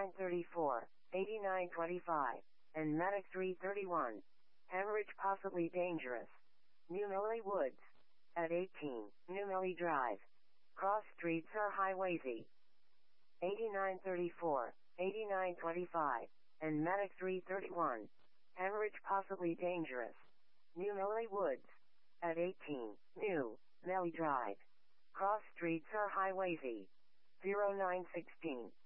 8934, 8925, and Medic 331. Hemorrhage possibly dangerous. New Millie Woods. At 18, New Millie Drive. Cross streets are highwaysy. 8934, 8925, and Medic 331. Hemorrhage possibly dangerous. New Millie Woods. At 18, New Millie Drive. Cross streets are highwaysy. 0916.